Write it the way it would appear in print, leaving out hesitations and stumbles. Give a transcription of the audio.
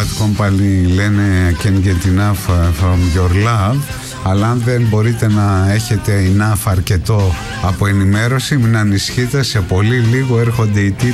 Bad Company λένε Can get enough from your love. Αλλά αν δεν μπορείτε να έχετε enough αρκετό από ενημέρωση, μην ανησυχείτε, σε πολύ λίγο έρχονται οι τίτλοι